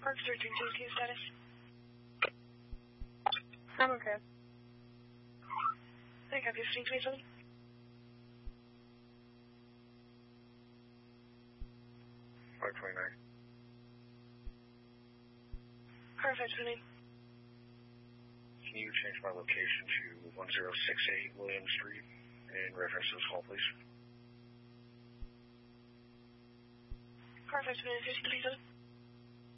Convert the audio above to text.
Park 1322 status. I'm okay. I think I've 1527. Car 29. Car 529. Can you change my location to 1068 William Street and reference this call, please? Car 529 1527.